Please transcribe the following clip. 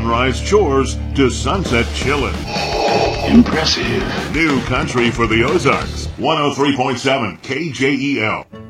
sunrise chores to sunset chillin'. Impressive. New country for the Ozarks. 103.7 KJEL.